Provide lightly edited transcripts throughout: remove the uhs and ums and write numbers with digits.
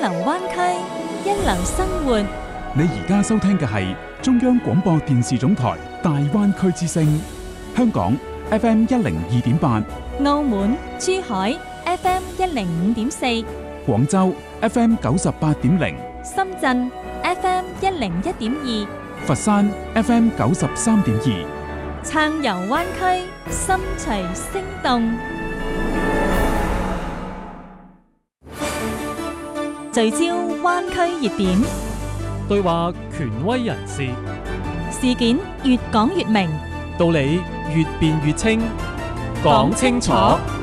流灣區，一流生活。 你而家收聽嘅係中央廣播電視總台大灣區之聲，香港 FM 102.8， 澳門、珠海 FM 105.4， 廣州 FM 98.0， 深圳 FM 101.2， 佛山 FM 93.2， 暢遊灣區，心隨聲動。聚焦灣區熱點， 對話權威人士， 事件越講越明， 道理越辯越清，講清楚，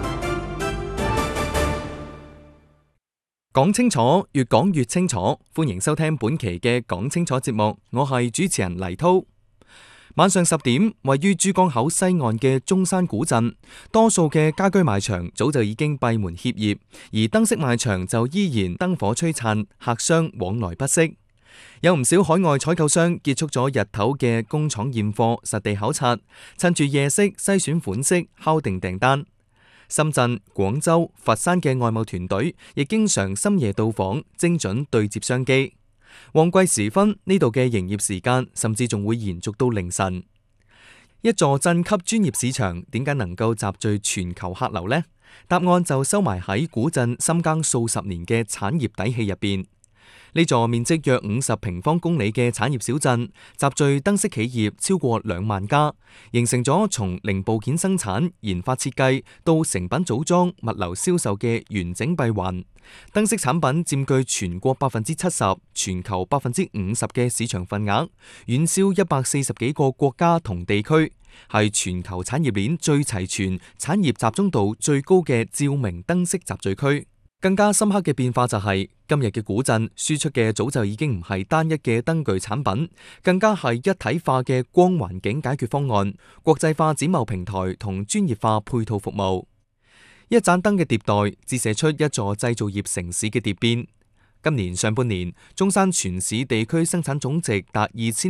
講清楚，越講越清楚。歡迎收聽本期嘅講清楚節目，我係主持人黎濤。晚上10點，位於珠江口西岸嘅中山古鎮，多數嘅家居賣場早就已經閉門歇業，而燈飾賣場就依然燈火璀璨，客商往來不息。有唔少海外採購商結束咗日頭嘅工廠驗貨，實地考察，趁住夜色篩選款式，敲定訂單。深圳、廣州、佛山嘅外貿團隊亦經常深夜到訪，精準對接商機。旺季時分，呢度嘅營業時間甚至仲會延續到凌晨。一座鎮級專業市場點解能夠集聚全球客流呢？答案就收埋喺古鎮深耕數十年嘅產業底氣入邊。呢座面積約50平方公里嘅產業小鎮，集聚燈飾企業超過2萬家，形成咗從零部件生產、研發設計到成品組裝、物流銷售嘅完整閉環。燈飾產品佔據全國70%、全球50%嘅市場份額，遠銷140幾個國家同地區，係全球產業鏈最齊全、產業集中度最高嘅照明燈飾集聚區。更加深刻嘅變化就係，今日嘅古鎮輸出嘅早就已經唔係單一嘅燈具產品，更加係一體化嘅光環境解決方案、國際化展貿平台同專業化配套服務。一盞燈嘅迭代，折射出一座製造業城市嘅蝶變。今年上半年，中山全市地區生產總值達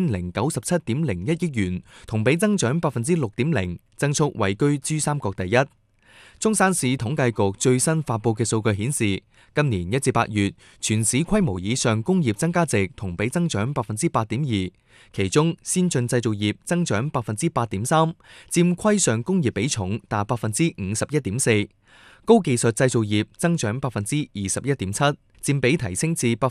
2097.01億元，同比增長6.0%，增速位居珠三角第一。中山市統計局最新發佈嘅數據顯示，今年1至8月，全市規模以上工業增加值同比增長8.2%，其中先進製造業增長8.3%，佔規上工業比重達51.4%，高技術製造業增長21.7%，佔比提升至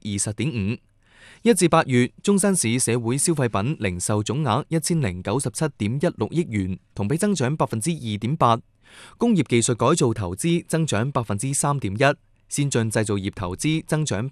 20.5%。1至8月，中山市社會消費品零售總額1097.16億元，同比增長2.8%。工業技術改造投資增長3.1%，先進製造業投資增長